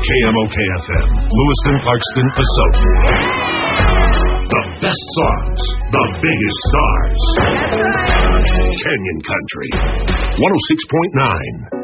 KMOK-FM, Lewiston, Clarkston, Associates. The best songs, the biggest stars. That's right. Canyon Country, 106.9.